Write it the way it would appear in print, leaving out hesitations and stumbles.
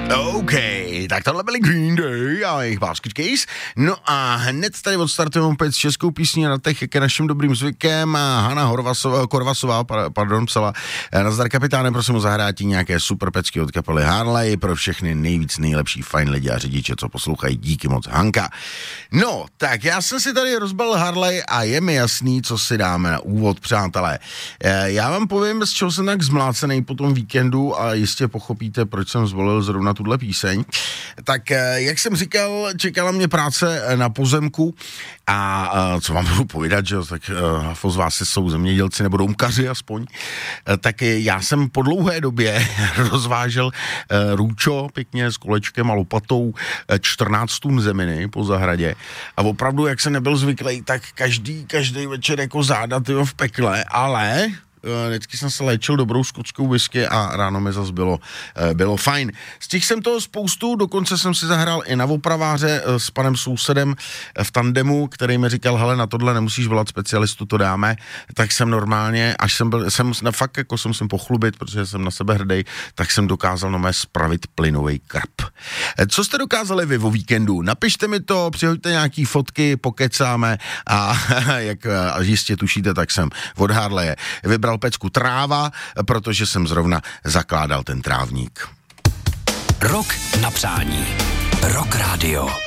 OK, tak tohle byly Green Day a jejich Basket Case. No a hned tady odstartujeme opět s českou písní na tech, jak je naším dobrým zvykem. Hana Korvasová psala: nazdar kapitáne, prosím o zahrátí nějaké super pecky od kapely Harley pro všechny nejlepší fajn lidi a řidiče, co poslouchají. Díky moc, Hanka. No, tak já jsem si tady rozbalil Harley a je mi jasný, co si dáme na úvod, přátelé. Já vám povím, z čeho jsem tak zmlácený po tom víkendu a jistě pochopíte, proč jsem zvolil zrovna tuhle píseň. Tak jak jsem říkal, čekala mě práce na pozemku a co vám budu povídat, že tak z vás jsou zemědělci nebo domkaři aspoň, tak já jsem po dlouhé době rozvážel růčo pěkně s kolečkem a lopatou 14 tun zeminy po zahradě a opravdu, jak jsem nebyl zvyklý, tak každý večer jako záda v pekle, ale vždycky jsem se léčil dobrou skotskou whisky a ráno mi zase bylo fajn. Stihl jsem toho spoustu, dokonce jsem si zahrál i na opraváře s panem sousedem v tandemu, který mi říkal, hele, na tohle nemusíš volat specialistu, to dáme, tak jsem normálně, fakt jako jsem si pochlubit, protože jsem na sebe hrdý, tak jsem dokázal spravit plynový krb. Co jste dokázali vy o víkendu? Napište mi to, přihoďte nějaký fotky, pokecáme a jak jistě tušíte, tak jsem od Harleje vybral pecku Tráva, protože jsem zrovna zakládal ten trávník. Rok na přání. Rock Radio.